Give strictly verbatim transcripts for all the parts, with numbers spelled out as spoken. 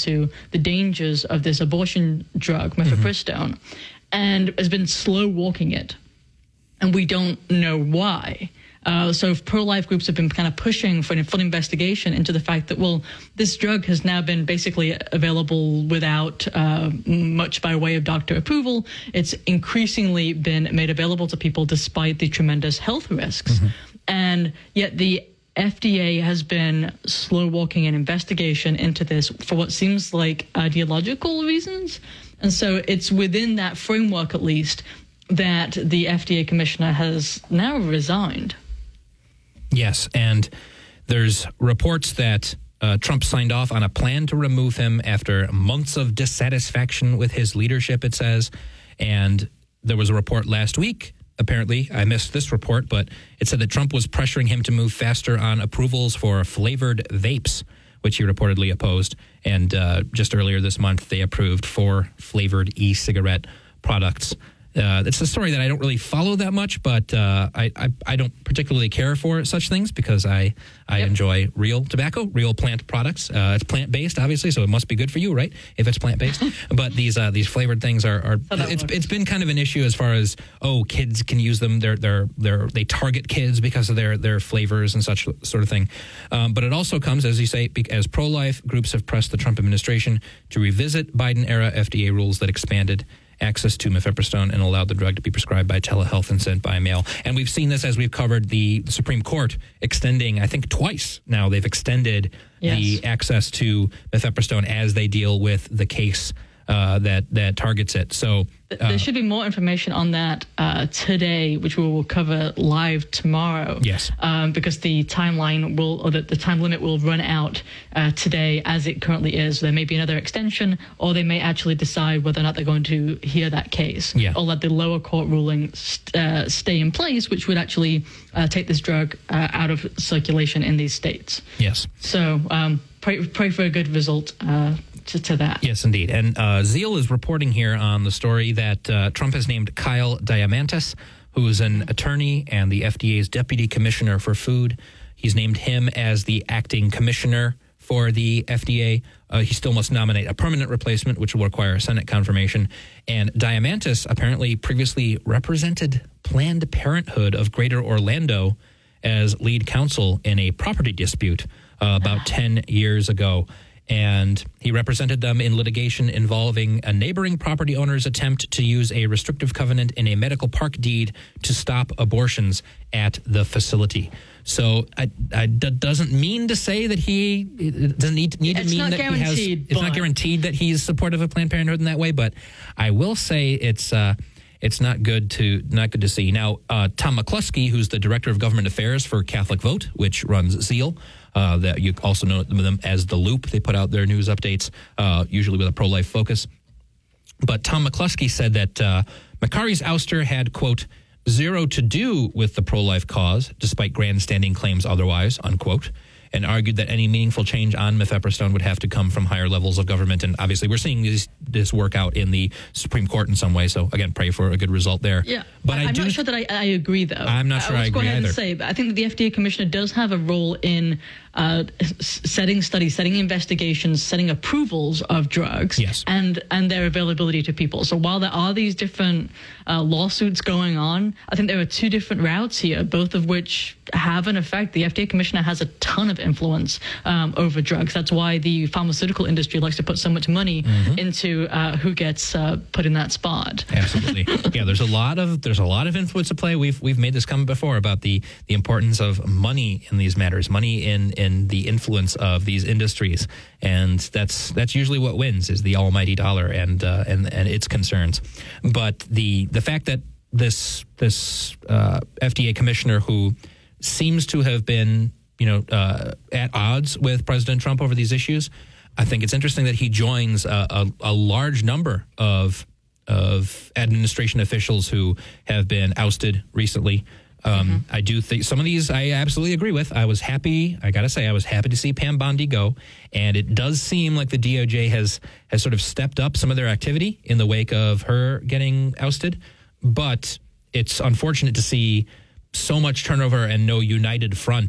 into the dangers of this abortion drug, mifepristone, mm-hmm. and has been slow walking it. And we don't know why. Uh, so pro-life groups have been kind of pushing for an full investigation into the fact that, well, this drug has now been basically available without uh, much by way of doctor approval. It's increasingly been made available to people despite the tremendous health risks. Mm-hmm. And yet the F D A has been slow-walking an investigation into this for what seems like ideological reasons. And so it's within that framework, at least, that the F D A commissioner has now resigned. Yes, and there's reports that uh, Trump signed off on a plan to remove him after months of dissatisfaction with his leadership, it says. And there was a report last week, apparently, I missed this report, but it said that Trump was pressuring him to move faster on approvals for flavored vapes, which he reportedly opposed. And uh, just earlier this month, they approved four flavored e-cigarette products. Uh, it's a story that I don't really follow that much, but uh, I, I I don't particularly care for such things because I, I yep. enjoy real tobacco, real plant products. Uh, it's plant-based, obviously, so it must be good for you, right, if it's plant-based. But these uh, these flavored things are, are it's it's been kind of an issue as far as, oh, kids can use them. They're they're they're they target kids because of their, their flavors and such sort of thing. Um, but it also comes, as you say, as pro-life groups have pressed the Trump administration to revisit Biden-era F D A rules that expanded access to mifepristone and allowed the drug to be prescribed by telehealth and sent by mail. And we've seen this as we've covered the Supreme Court extending, I think twice now, they've extended yes. the access to mifepristone as they deal with the case uh, that, that targets it. So uh, there should be more information on that uh, today, which we will cover live tomorrow. Yes. Um, because the timeline will, or the, the time limit will run out uh, today as it currently is. There may be another extension, or they may actually decide whether or not they're going to hear that case. Yeah. Or let the lower court ruling st- uh, stay in place, which would actually uh, take this drug uh, out of circulation in these states. Yes. So um, pray, pray for a good result uh, to, to that. Yes, indeed. And uh, Zeal is reporting here on the story that uh, Trump has named Kyle Diamantis, who is an attorney and the F D A's deputy commissioner for food. He's named him as the acting commissioner for the F D A. Uh, he still must nominate a permanent replacement, which will require Senate confirmation. And Diamantis apparently previously represented Planned Parenthood of Greater Orlando as lead counsel in a property dispute uh, about ten years ago. And he represented them in litigation involving a neighboring property owner's attempt to use a restrictive covenant in a medical park deed to stop abortions at the facility. So I, I, that doesn't mean to say that he it doesn't need, need to it's mean that he has. It's not guaranteed that he's supportive of Planned Parenthood in that way. But I will say it's uh, it's not good to not good to see. Now, uh, Tom McCluskey, who's the director of government affairs for Catholic Vote, which runs Zeal. Uh, that you also know them as The Loop. They put out their news updates, uh, usually with a pro-life focus. But Tom McCluskey said that uh, Makari's ouster had, quote, zero to do with the pro-life cause, despite grandstanding claims otherwise, unquote, and argued that any meaningful change on mifepristone would have to come from higher levels of government. And obviously we're seeing this, this work out in the Supreme Court in some way. So, again, pray for a good result there. Yeah, but I I'm do, not sure that I, I agree, though. I'm not sure I, I agree ahead either. And say, but I think that the F D A commissioner does have a role in uh, setting studies, setting investigations, setting approvals of drugs, yes. and, and their availability to people. So while there are these different uh, lawsuits going on, I think there are two different routes here, both of which have an effect. The F D A commissioner has a ton of influence um, over drugs. That's why the pharmaceutical industry likes to put so much money mm-hmm. into uh, who gets uh, put in that spot. Absolutely. Yeah, there's a lot of there's a lot of influence at play. We've we've made this comment before about the the importance of money in these matters, money in in the influence of these industries, and that's that's usually what wins is the almighty dollar and uh, and and its concerns. But the the fact that this this uh, F D A commissioner who seems to have been you know uh, at odds with President Trump over these issues, I think it's interesting that he joins a, a, a large number of of administration officials who have been ousted recently. Um, mm-hmm. I do think some of these I absolutely agree with. I was happy, I got to say, I was happy to see Pam Bondi go. And it does seem like the D O J has, has sort of stepped up some of their activity in the wake of her getting ousted. But it's unfortunate to see so much turnover and no united front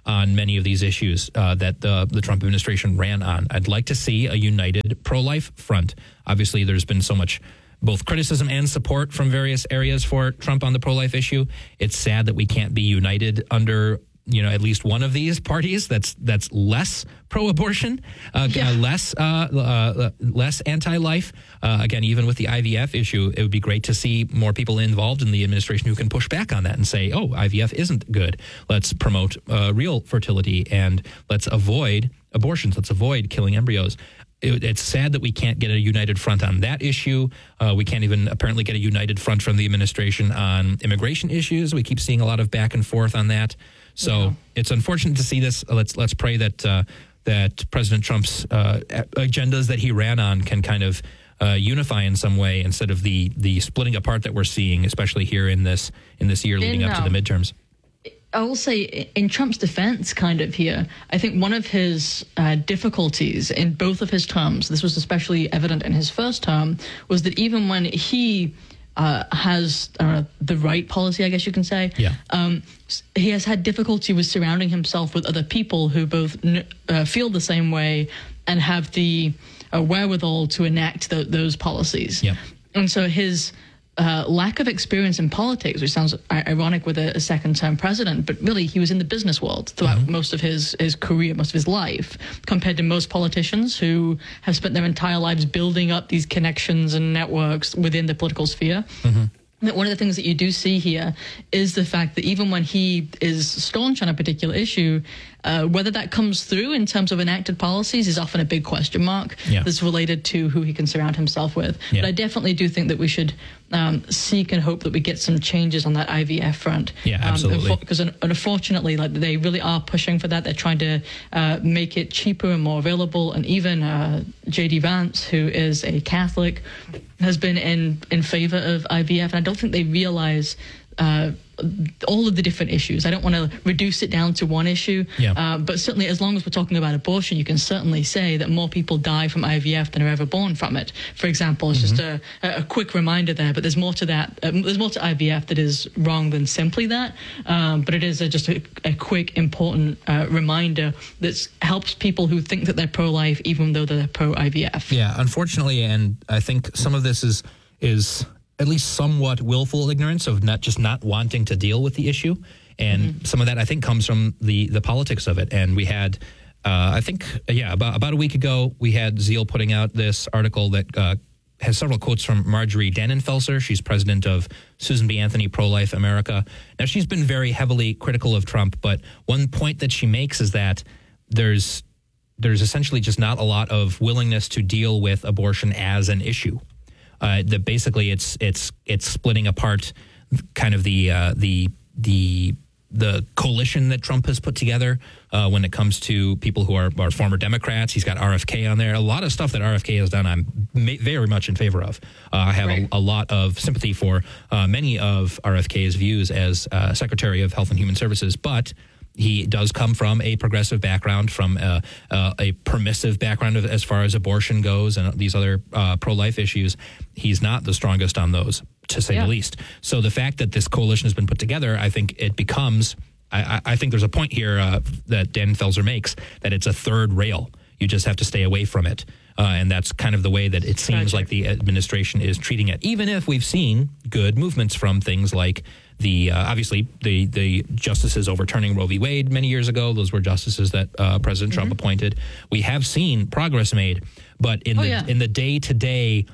on many of these issues uh, that the, the Trump administration ran on. I'd like to see a united pro-life front. Obviously, there's been so much both criticism and support from various areas for Trump on the pro-life issue. It's sad that we can't be united under, you know, at least one of these parties that's that's less pro-abortion, uh, Yeah. uh, less uh, uh, less anti-life. Uh, again, even with the I V F issue, it would be great to see more people involved in the administration who can push back on that and say, oh, I V F isn't good. Let's promote uh, real fertility and let's avoid abortions. Let's avoid killing embryos. It, it's sad that we can't get a united front on that issue. Uh, we can't even apparently get a united front from the administration on immigration issues. We keep seeing a lot of back and forth on that. So Yeah. it's unfortunate to see this. Let's let's pray that uh, that President Trump's uh, agendas that he ran on can kind of uh, unify in some way instead of the the splitting apart that we're seeing, especially here in this in this year leading In, up to the um, midterms. I will say, in Trump's defense, kind of here, I think one of his uh, difficulties in both of his terms, this was especially evident in his first term, was that even when he uh, has uh, the right policy, I guess you can say, Yeah. um, he has had difficulty with surrounding himself with other people who both kn- uh, feel the same way and have the uh, wherewithal to enact th- those policies. Yeah. And so his uh, lack of experience in politics, which sounds i- ironic with a, a second-term president, but really he was in the business world throughout Mm-hmm. most of his, his career, most of his life, compared to most politicians who have spent their entire lives building up these connections and networks within the political sphere. Mm-hmm. That one of the things that you do see here is the fact that even when he is staunch on a particular issue, uh, whether that comes through in terms of enacted policies is often a big question mark Yeah. that's related to who he can surround himself with. Yeah. But I definitely do think that we should um, seek and hope that we get some changes on that I V F front. Yeah, absolutely. Because um, unfortunately, like they really are pushing for that. They're trying to uh, make it cheaper and more available. And even uh, J D Vance, who is a Catholic, has been in, in favor of I V F. And I don't think they realize uh, all of the different issues. I don't want to reduce it down to one issue. Yeah. Uh, but certainly, as long as we're talking about abortion, you can certainly say that more people die from I V F than are ever born from it. For example, it's just a, a quick reminder there. But there's more to that. Um, there's more to I V F that is wrong than simply that. Um, but it is a, just a, a quick, important uh, reminder that helps people who think that they're pro-life, even though they're pro-I V F. Yeah, unfortunately, and I think some of this is is at least somewhat willful ignorance of not just not wanting to deal with the issue, and mm-hmm. some of that I think comes from the the politics of it. And we had, uh, I think, yeah, about about a week ago, we had Zeal putting out this article that uh, has several quotes from Marjorie Dannenfelser. She's president of Susan B. Anthony Pro-Life America. Now, she's been very heavily critical of Trump, but one point that she makes is that there's there's essentially just not a lot of willingness to deal with abortion as an issue. Uh, that basically it's it's it's splitting apart kind of the uh, the the the coalition that Trump has put together uh, when it comes to people who are, are former Democrats. He's got R F K on there. A lot of stuff that R F K has done, I'm ma- very much in favor of. Uh, I have right. a, a lot of sympathy for uh, many of R F K's views as uh, Secretary of Health and Human Services, but he does come from a progressive background, from a, uh, a permissive background of, as far as abortion goes and these other uh, pro-life issues. He's not the strongest on those, to say yeah. the least. So the fact that this coalition has been put together, I think it becomes, I, I think there's a point here uh, that Dannenfelser makes, that it's a third rail. You just have to stay away from it. Uh, and that's kind of the way that it seems Tragic. like the administration is treating it, even if we've seen good movements from things like the uh, obviously the the justices overturning Roe v. Wade many years ago. Those were justices that uh, President Trump mm-hmm. appointed. We have seen progress made, but in oh, the yeah. in the day to day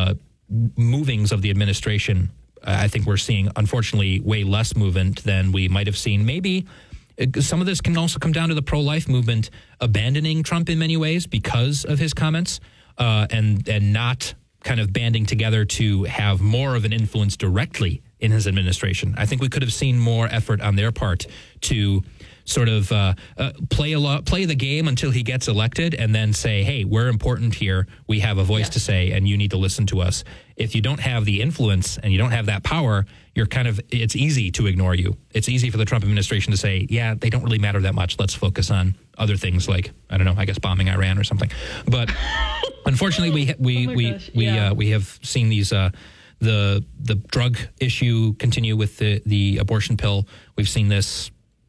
movings of the administration, I think we're seeing, unfortunately, way less movement than we might have seen. Maybe some of this can also come down to the pro-life movement abandoning Trump in many ways because of his comments, uh, and and not kind of banding together to have more of an influence directly in his administration. I think we could have seen more effort on their part to sort of uh, uh, play a lo- play the game until he gets elected, and then say, hey, we're important here. We have a voice yeah. to say, and you need to listen to us. If you don't have the influence and you don't have that power, you're kind of, it's easy to ignore you. It's easy for the Trump administration to say, yeah, they don't really matter that much. Let's focus on other things like, I don't know, I guess bombing Iran or something. But unfortunately, we we oh we gosh, we yeah. uh, we have seen these uh, the the drug issue continue with the the abortion pill. We've seen this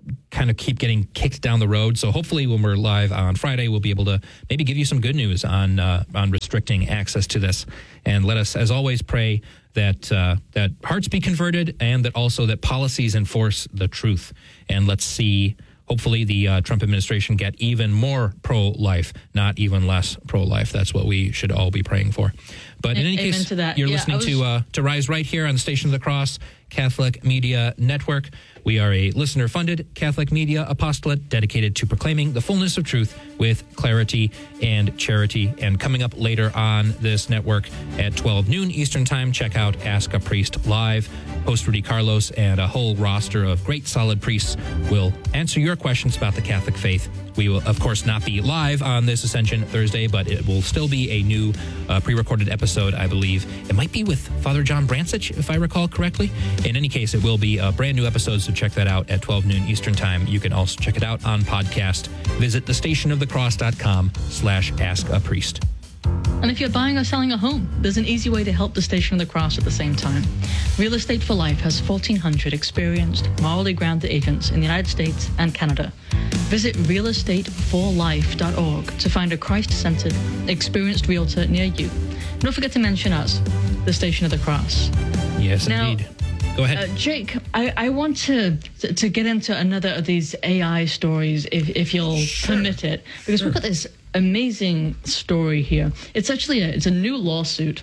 kind of keep getting kicked down the road. So hopefully when we're live on Friday, we'll be able to maybe give you some good news on uh, on restricting access to this. And let us, as always, pray that uh, that hearts be converted and that also that policies enforce the truth. And let's see, hopefully the uh, Trump administration get even more pro-life, not even less pro-life. That's what we should all be praying for. But in any Amen case, to that. you're Yeah, listening was... to uh, to Rise right here on the Station of the Cross Catholic Media Network. We are a listener-funded Catholic media apostolate dedicated to proclaiming the fullness of truth with clarity and charity. And coming up later on this network at twelve noon Eastern Time, check out Ask a Priest Live. Host Rudy Carlos and a whole roster of great solid priests will answer your questions about the Catholic faith. We will, of course, not be live on this Ascension Thursday, but it will still be a new uh, pre-recorded episode, I believe. It might be with Father John Brancich, if I recall correctly. In any case, it will be a brand new episode, so check that out at twelve noon Eastern Time. You can also check it out on podcast. Visit thestationofthecross.com slash ask a priest. And if you're buying or selling a home, there's an easy way to help the Station of the Cross at the same time. Real Estate for Life has fourteen hundred experienced, morally grounded agents in the United States and Canada. Visit real estate for life dot org to find a Christ-centered, experienced realtor near you. And don't forget to mention us, the Station of the Cross. Yes, now, indeed. Go ahead. Uh, Jake, I, I want to, to to get into another of these A I stories, if, if you'll Sure. permit it, because Sure. we've got this amazing story here. It's actually a, it's a new lawsuit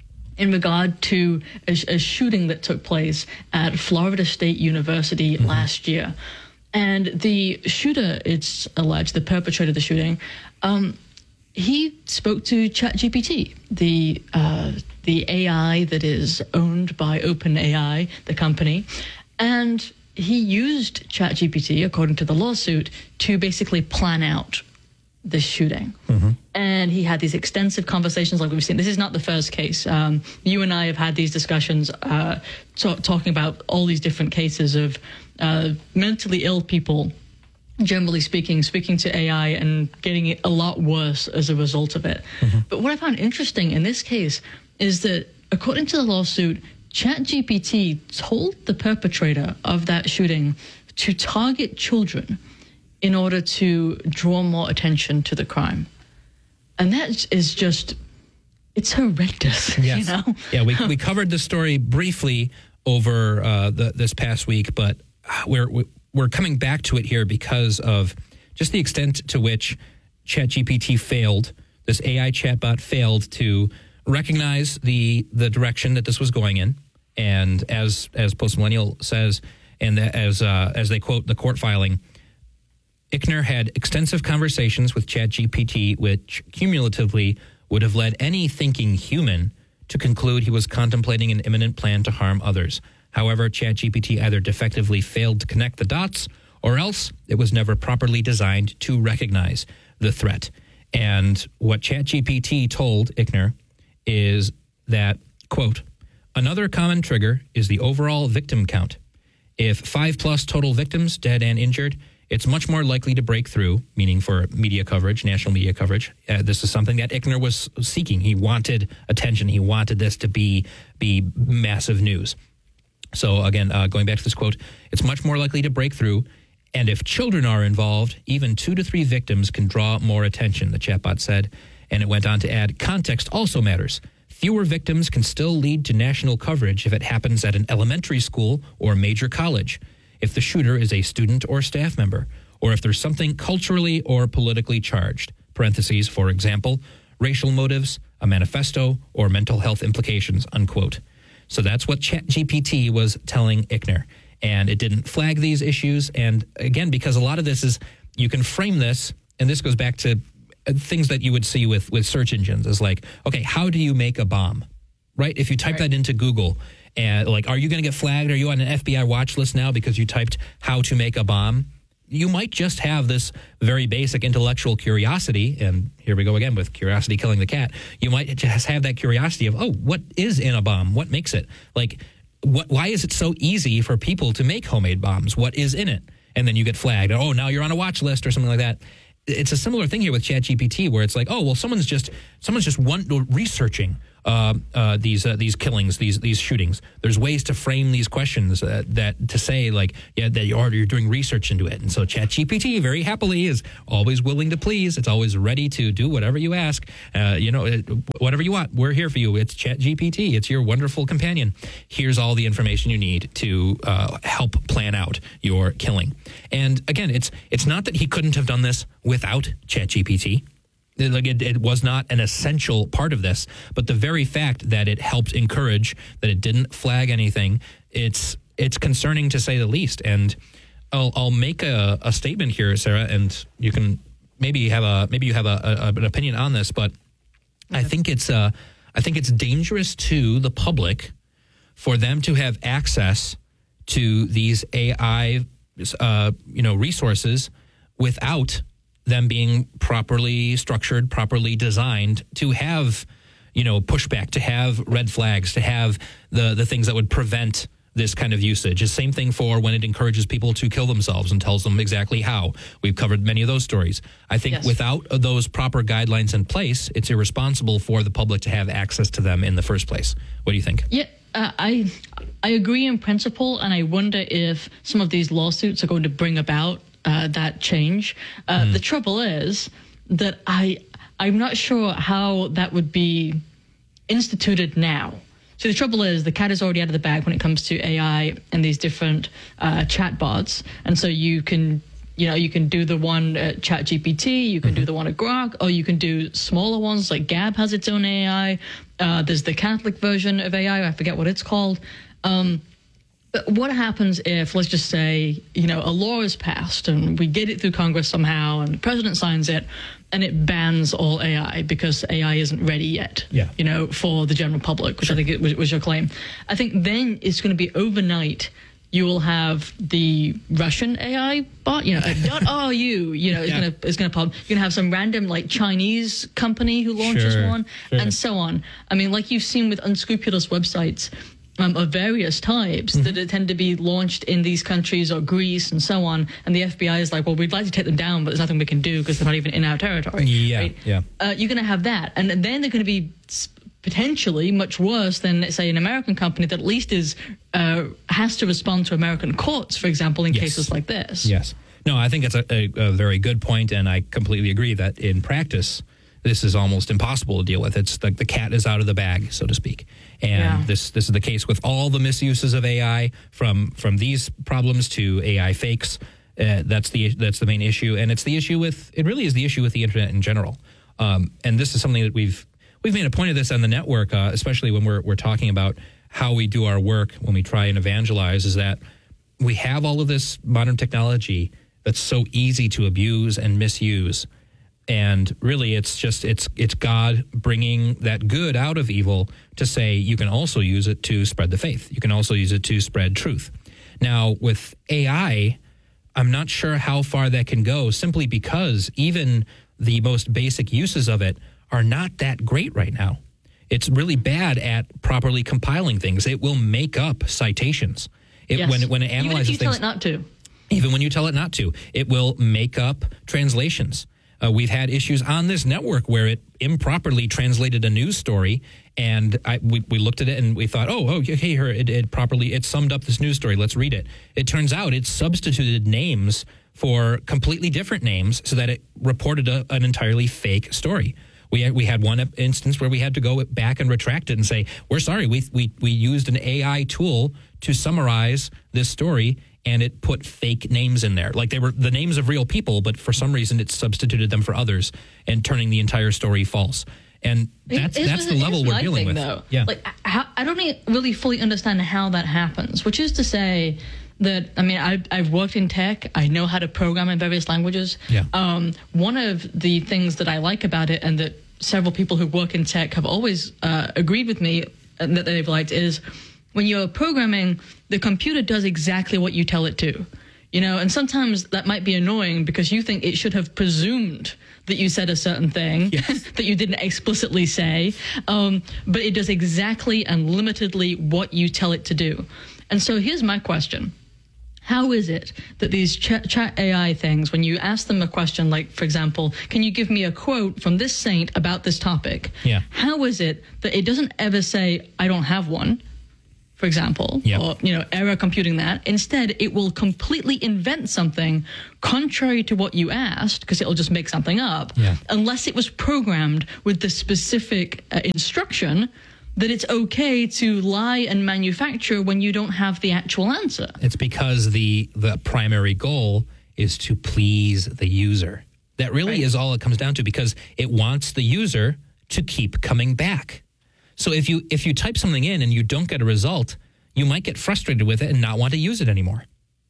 in regard to a, a shooting that took place at Florida State University mm-hmm. last year. And the shooter, it's alleged, the perpetrator of the shooting, um, he spoke to ChatGPT, the uh, the A I that is owned by OpenAI, the company, and he used ChatGPT, according to the lawsuit, to basically plan out the shooting. Mm-hmm. And he had these extensive conversations like we've seen. This is not the first case. Um, you and I have had these discussions uh, t- talking about all these different cases of uh, mentally ill people, generally speaking, speaking to A I and getting it a lot worse as a result of it. Mm-hmm. But what I found interesting in this case is that, according to the lawsuit, ChatGPT told the perpetrator of that shooting to target children in order to draw more attention to the crime. And that is just, it's horrendous, yes. you know? Yeah, we we covered the story briefly over uh, the, this past week, but we're we're coming back to it here because of just the extent to which ChatGPT failed, this A I chatbot failed to recognize the the direction that this was going in. And as as Postmillennial says, and as uh, as they quote the court filing, Ichner had extensive conversations with ChatGPT, which cumulatively would have led any thinking human to conclude he was contemplating an imminent plan to harm others. However, ChatGPT either defectively failed to connect the dots, or else it was never properly designed to recognize the threat. And what ChatGPT told Ichner is that, quote, another common trigger is the overall victim count. If five plus total victims, dead and injured, it's much more likely to break through, meaning for media coverage, national media coverage. Uh, this is something that Ichner was seeking. He wanted attention. He wanted this to be be massive news. So again, uh, going back to this quote, it's much more likely to break through. And if children are involved, even two to three victims can draw more attention, the chatbot said. And it went on to add, context also matters. Fewer victims can still lead to national coverage if it happens at an elementary school or major college, if the shooter is a student or staff member, or if there's something culturally or politically charged, parentheses, for example, racial motives, a manifesto, or mental health implications, unquote. So that's what ChatGPT was telling Ichner. And it didn't flag these issues. And again, because a lot of this is, you can frame this, and this goes back to things that you would see with, with search engines, is like, okay, how do you make a bomb, right? If you type right. that into Google, and like, are you going to get flagged? Are you on an F B I watch list now because you typed how to make a bomb? You might just have this very basic intellectual curiosity, and here we go again with curiosity killing the cat. You might just have that curiosity of, oh, what is in a bomb? What makes it? Like, what? Why is it so easy for people to make homemade bombs? What is in it? And then you get flagged. Oh, now you're on a watch list or something like that. It's a similar thing here with ChatGPT, where it's like, oh, well, someone's just someone's just one, researching uh, uh, these uh, these killings, these these shootings. There's ways to frame these questions uh, that to say like, yeah, that you're you're doing research into it. And so ChatGPT very happily is always willing to please. It's always ready to do whatever you ask. Uh, you know, it, whatever you want, we're here for you. It's ChatGPT. It's your wonderful companion. Here's all the information you need to uh, help plan out your killing. And again, it's it's not that he couldn't have done this without ChatGPT. Like it, it was not an essential part of this, but the very fact that it helped encourage, that it didn't flag anything, it's it's concerning to say the least. And I'll I'll make a, a statement here, Sarah, and you can maybe have a maybe you have a, a an opinion on this, but okay. I think it's uh I think it's dangerous to the public for them to have access to these A I uh, you know resources without them being properly structured, properly designed to have, you know, pushback, to have red flags, to have the, the things that would prevent this kind of usage. The same thing for when it encourages people to kill themselves and tells them exactly how. We've covered many of those stories. I think yes. without those proper guidelines in place, it's irresponsible for the public to have access to them in the first place. What do you think? Yeah, uh, I I agree in principle, and I wonder if some of these lawsuits are going to bring about Uh, that change. Uh, mm. The trouble is that I, I'm not sure how that would be instituted now. So the trouble is the cat is already out of the bag when it comes to A I and these different uh, chatbots. And so you can, you know, you can do the one at ChatGPT, you can mm-hmm. do the one at Grok, or you can do smaller ones like Gab has its own A I. Uh, there's the Catholic version of A I. I forget what it's called. Um, But what happens if, let's just say, you know, a law is passed and we get it through Congress somehow and the president signs it and it bans all A I because A I isn't ready yet, yeah. you know, for the general public, which sure. I think it was, was your claim. I think then it's going to be overnight. You will have the Russian A I bot, you know, .ru, you know, is yeah. going to is going to pop. You're going to have some random like Chinese company who launches sure. one, sure. and so on. I mean, like you've seen with unscrupulous websites. Um, of various types mm-hmm. that tend to be launched in these countries or Greece and so on. And the F B I is like, well, we'd like to take them down, but there's nothing we can do because they're not even in our territory. Yeah, right? yeah. Uh, you're going to have that. And then they're going to be potentially much worse than, say, an American company that at least is uh, has to respond to American courts, for example, in yes. cases like this. Yes. No, I think it's a, a, a very good point, and I completely agree that in practice, this is almost impossible to deal with. It's like the cat is out of the bag, so to speak. And yeah. this this is the case with all the misuses of A I, from from these problems to A I fakes. Uh, that's the that's the main issue, and it's the issue with it really is the issue with the internet in general. Um, and this is something that we've we've made a point of this on the network, uh, especially when we're we're talking about how we do our work when we try and evangelize. Is that we have all of this modern technology that's so easy to abuse and misuse. And really, it's just it's it's God bringing that good out of evil to say you can also use it to spread the faith. You can also use it to spread truth. Now, with A I, I'm not sure how far that can go, simply because even the most basic uses of it are not that great right now. It's really bad at properly compiling things. It will make up citations. It, yes. when, it, when it analyzes Even if you things, tell it not to. Even when you tell it not to, it will make up translations. Uh, we've had issues on this network where it improperly translated a news story, and I, we, we looked at it and we thought, oh, oh, okay, here it, it properly it summed up this news story. Let's read it. It turns out it substituted names for completely different names so that it reported a, an entirely fake story. We had, we had one instance where we had to go back and retract it and say, we're sorry, we we we used an A I tool to summarize this story, and it put fake names in there. Like they were the names of real people, but for some reason it substituted them for others and turning the entire story false. And that's it's, that's it's, the level we're dealing thing, with. Though. Yeah. Like how, I don't really fully understand how that happens, which is to say that, I mean, I've, I've worked in tech. I know how to program in various languages. Yeah. Um, one of the things that I like about it, and that several people who work in tech have always uh, agreed with me and that they've liked, is when you're programming, the computer does exactly what you tell it to. You know, and sometimes that might be annoying because you think it should have presumed that you said a certain thing yes. that you didn't explicitly say, um, but it does exactly and limitedly what you tell it to do. And so here's my question. How is it that these chat, chat A I things, when you ask them a question like, for example, can you give me a quote from this saint about this topic? Yeah. How is it that it doesn't ever say, I don't have one, for example, Yep. or, you know, error computing that. Instead, it will completely invent something contrary to what you asked, because it'll just make something up, Yeah. unless it was programmed with the specific uh, instruction that it's okay to lie and manufacture when you don't have the actual answer. It's because the the primary goal is to please the user. That really Right. is all it comes down to, because it wants the user to keep coming back. So if you if you type something in and you don't get a result, you might get frustrated with it and not want to use it anymore.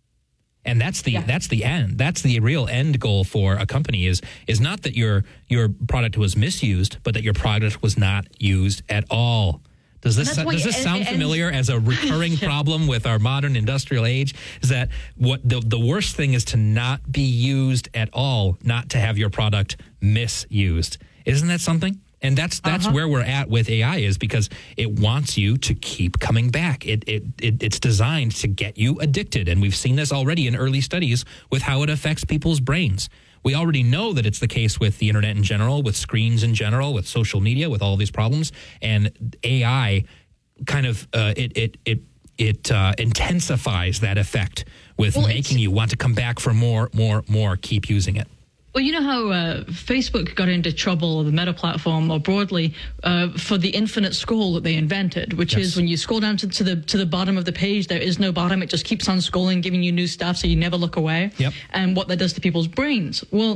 And that's the Yeah. that's the end. That's the real end goal for a company is is not that your your product was misused, but that your product was not used at all. Does this That's why does this it- sound it ends- familiar as a recurring problem with our modern industrial age? Is that what the the worst thing is to not be used at all, not to have your product misused. Isn't that something? And that's that's Uh-huh. where we're at with A I, is because it wants you to keep coming back. It, it it it's designed to get you addicted, and we've seen this already in early studies with how it affects people's brains. We already know that it's the case with the internet in general, with screens in general, with social media, with all these problems, and A I kind of uh, it it it it uh, intensifies that effect with Well, making it's- you want to come back for more, more, more. Keep using it. Well, you know how uh, Facebook got into trouble, or the Meta platform more broadly, uh, for the infinite scroll that they invented, which Yes. is when you scroll down to, to the to the bottom of the page, there is no bottom. It just keeps on scrolling, giving you new stuff, so you never look away. Yep. And what that does to people's brains. Well,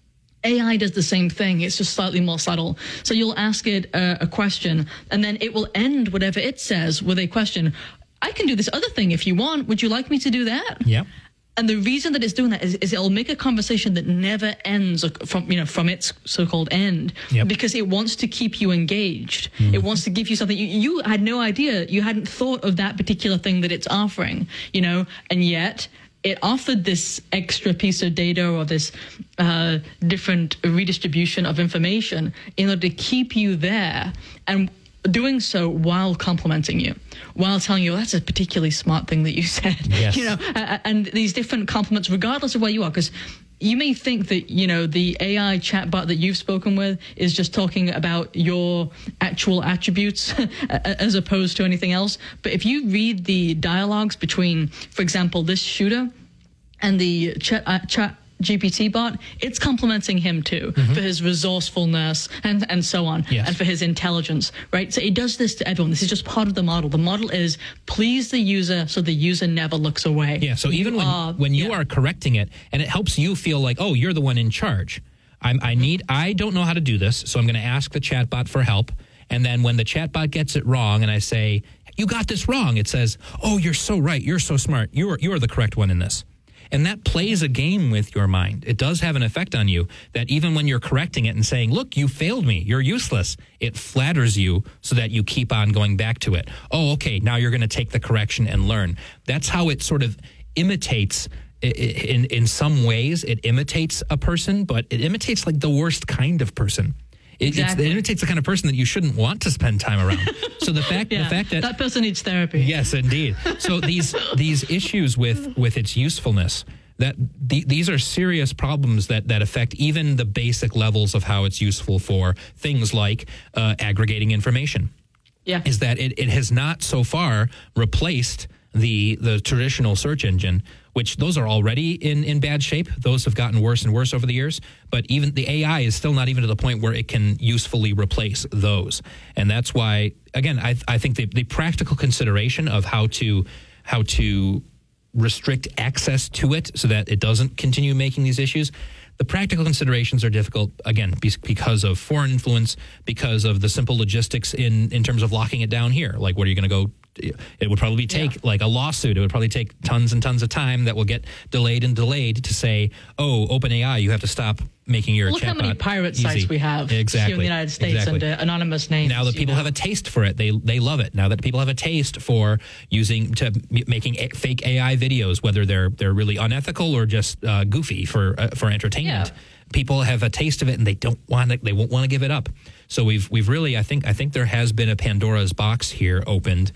A I does the same thing. It's just slightly more subtle. So you'll ask it uh, a question, and then it will end whatever it says with a question. I can do this other thing if you want. Would you like me to do that? Yep. And the reason that it's doing that is, is it'll make a conversation that never ends from, you know, from its so-called end, Yep. because it wants to keep you engaged. Mm-hmm. It wants to give you something. You, you had no idea. You hadn't thought of that particular thing that it's offering, you know, and yet it offered this extra piece of data, or this uh, different redistribution of information in order to keep you there, and doing so while complimenting you, while telling you, well, that's a particularly smart thing that you said. Yes. You know, uh, and these different compliments, regardless of where you are, because you may think that, you know, the A I chatbot that you've spoken with is just talking about your actual attributes as opposed to anything else. But if you read the dialogues between, for example, this shooter and the chat, uh, chat G P T bot, it's complimenting him too, mm-hmm. for his resourcefulness and, and so on, yes. and for his intelligence, right? So it does this to everyone. This is just part of the model. The model is please the user so the user never looks away. Yeah, so even You when, are- when you yeah. are correcting it, and it helps you feel like, oh, you're the one in charge. I'm, I need, I don't know how to do this, so I'm going to ask the chatbot for help. And then when the chatbot gets it wrong, and I say, you got this wrong, it says, oh, you're so right, you're so smart, you're you're the correct one in this. And that plays a game with your mind. It does have an effect on you, that even when you're correcting it and saying, look, you failed me, you're useless, it flatters you so that you keep on going back to it. Oh, okay, now you're going to take the correction and learn. That's how it sort of imitates, in, in some ways, it imitates a person, but it imitates like the worst kind of person. It, Exactly. it's, it imitates the kind of person that you shouldn't want to spend time around. So the fact, Yeah, the fact that that person needs therapy. yes, indeed. So these these issues with with its usefulness, that the, these are serious problems that that affect even the basic levels of how it's useful for things like uh, aggregating information. Yeah. Is that it, it has not so far replaced the the traditional search engine, which those are already in, in bad shape. Those have gotten worse and worse over the years. But even the A I is still not even to the point where it can usefully replace those. And that's why, again, I, I think the, the practical consideration of how to how to restrict access to it so that it doesn't continue making these issues, the practical considerations are difficult, again, be- because of foreign influence, because of the simple logistics in, in terms of locking it down here. Like, what are you going to go? It would probably take, Yeah. like a lawsuit, it would probably take tons and tons of time that will get delayed and delayed to say, oh, OpenAI, you have to stop making your Look chatbot how many pirate easy. sites we have exactly. here in the United States exactly. under anonymous names. Now that you people know. have a taste for it, they they love it. Now that people have a taste for using to m- making a, fake A I videos, whether they're they're really unethical or just uh, goofy for uh, for entertainment, Yeah. people have a taste of it and they don't want to. They won't want to give it up. So we've we've really, I think I think there has been a Pandora's box here opened.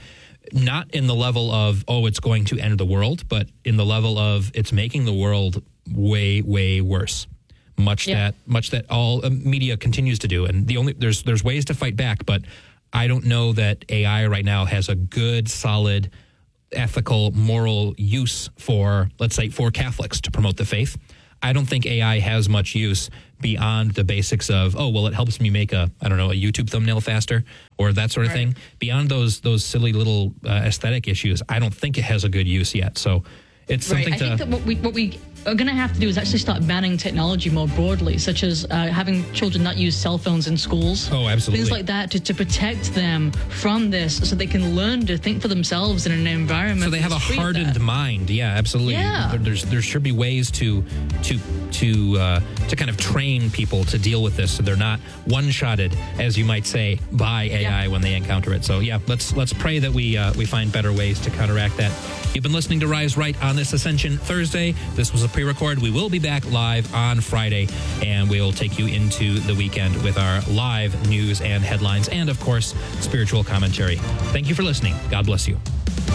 not in the level of, oh, it's going to end the world, but in the level of it's making the world way, way worse. Much yeah. that much that all uh, media continues to do. And the only there's there's ways to fight back, but I don't know that A I right now has a good, solid, ethical, moral use for, let's say, for Catholics to promote the faith. I don't think A I has much use beyond the basics of, oh, well, it helps me make a, I don't know, a YouTube thumbnail faster or that sort of right. thing. Beyond those those silly little uh, aesthetic issues, I don't think it has a good use yet. So it's something right. I to... think that what we, what we are going to have to do is actually start banning technology more broadly, such as uh, having children not use cell phones in schools. Oh, absolutely. Things like that to, to protect them from this so they can learn to think for themselves in an environment. So they have a hardened mind. Yeah, absolutely. Yeah. There, there's, there should be ways to to to uh, to kind of train people to deal with this so they're not one-shotted, as you might say, by A I yeah. when they encounter it. So yeah, let's let's pray that we uh, we find better ways to counteract that. You've been listening to Rise Right on this Ascension Thursday. This was a pre-record. We will be back live on Friday, and we'll take you into the weekend with our live news and headlines and, of course, spiritual commentary. Thank you for listening. God bless you.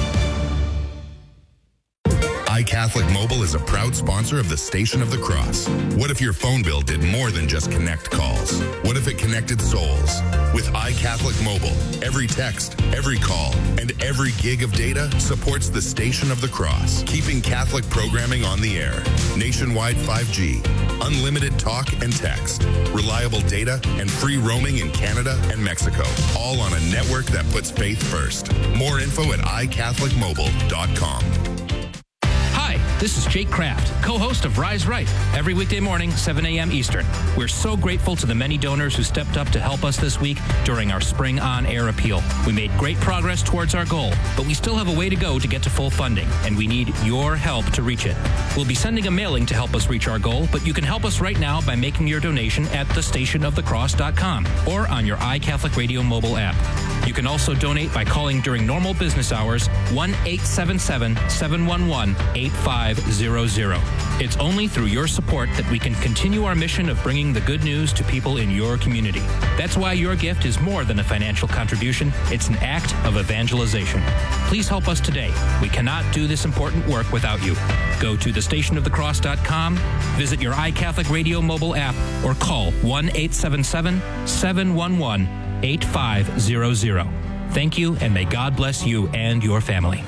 iCatholic Mobile is a proud sponsor of the Station of the Cross. What if your phone bill did more than just connect calls? What if it connected souls? With iCatholic Mobile, every text, every call, and every gig of data supports the Station of the Cross, keeping Catholic programming on the air. Nationwide five G, unlimited talk and text, reliable data, and free roaming in Canada and Mexico, all on a network that puts faith first. More info at i catholic mobile dot com. This is Jake Kraft, co-host of Rise Right, every weekday morning, seven a.m. Eastern. We're so grateful to the many donors who stepped up to help us this week during our Spring On Air appeal. We made great progress towards our goal, but we still have a way to go to get to full funding, and we need your help to reach it. We'll be sending a mailing to help us reach our goal, but you can help us right now by making your donation at the station of the cross dot com or on your iCatholic Radio mobile app. You can also donate by calling during normal business hours, one eight seven seven, seven one one, eight five zero zero. It's only through your support that we can continue our mission of bringing the good news to people in your community. That's why your gift is more than a financial contribution. It's an act of evangelization. Please help us today. We cannot do this important work without you. Go to the station of the cross dot com, visit your iCatholic Radio mobile app, or call one eight seven seven, seven one one, eight five zero zero. Thank you, and may God bless you and your family.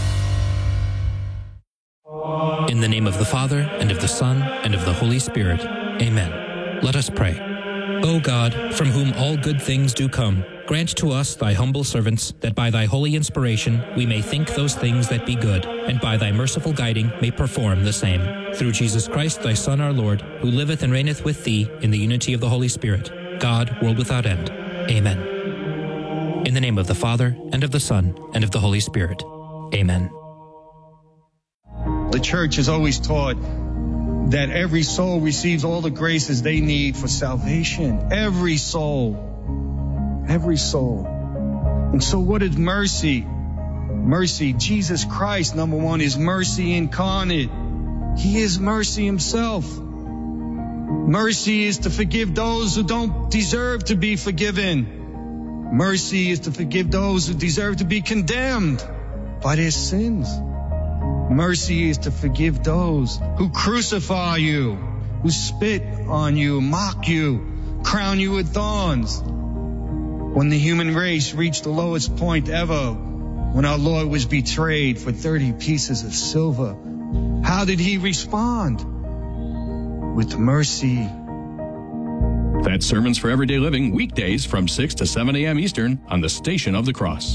In the name of the Father, and of the Son, and of the Holy Spirit. Amen. Let us pray. O God, from whom all good things do come, grant to us, thy humble servants, that by thy holy inspiration we may think those things that be good, and by thy merciful guiding may perform the same. Through Jesus Christ, thy Son, our Lord, who liveth and reigneth with thee in the unity of the Holy Spirit, God, world without end. Amen. In the name of the Father, and of the Son, and of the Holy Spirit. Amen. The church has always taught that every soul receives all the graces they need for salvation. Every soul. Every soul. And so what is mercy? Mercy, Jesus Christ, number one, is mercy incarnate. He is mercy himself. Mercy is to forgive those who don't deserve to be forgiven. Mercy is to forgive those who deserve to be condemned by their sins. Mercy is to forgive those who crucify you, who spit on you, mock you, crown you with thorns. When the human race reached the lowest point ever, when our Lord was betrayed for thirty pieces of silver, how did he respond? With mercy. That's Sermons for Everyday Living, weekdays from six to seven a.m. Eastern on the Station of the Cross.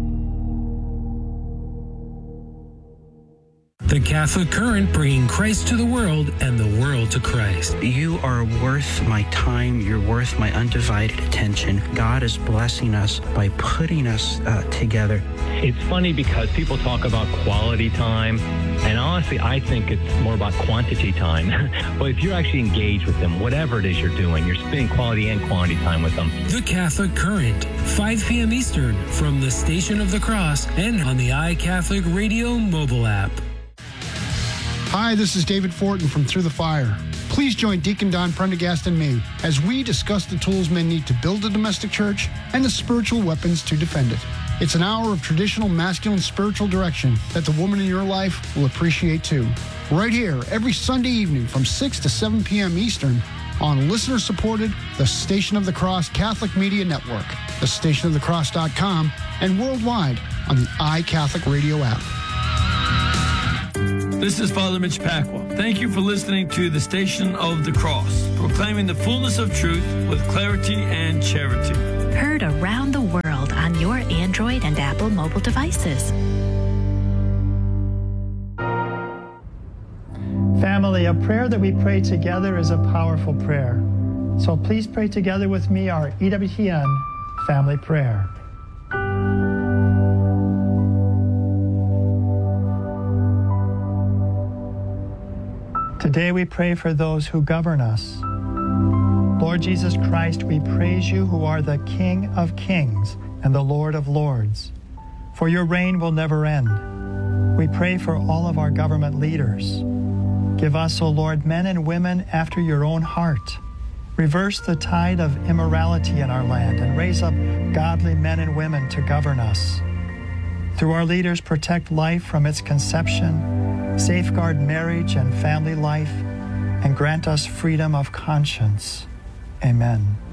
The Catholic Current, bringing Christ to the world and the world to Christ. You are worth my time. You're worth my undivided attention. God is blessing us by putting us uh, together. It's funny because people talk about quality time, and honestly, I think it's more about quantity time. But if you're actually engaged with them, whatever it is you're doing, you're spending quality and quantity time with them. The Catholic Current, five p.m. Eastern, from the Station of the Cross and on the iCatholic Radio mobile app. Hi, this is David Fortin from Through the Fire. Please join Deacon Don Prendergast and me as we discuss the tools men need to build a domestic church and the spiritual weapons to defend it. It's an hour of traditional masculine spiritual direction that the woman in your life will appreciate too. Right here, every Sunday evening from six to seven p.m. Eastern on listener-supported The Station of the Cross Catholic Media Network, the station of the cross dot com, and worldwide on the iCatholic Radio app. This is Father Mitch Pacwa. Thank you for listening to The Station of the Cross, proclaiming the fullness of truth with clarity and charity. Heard around the world on your Android and Apple mobile devices. Family, a prayer that we pray together is a powerful prayer. So please pray together with me our E W T N family prayer. Today we pray for those who govern us. Lord Jesus Christ, we praise you who are the King of kings and the Lord of lords, for your reign will never end. We pray for all of our government leaders. Give us, O Lord, men and women after your own heart. Reverse the tide of immorality in our land and raise up godly men and women to govern us. Through our leaders, protect life from its conception, safeguard marriage and family life, and grant us freedom of conscience. Amen.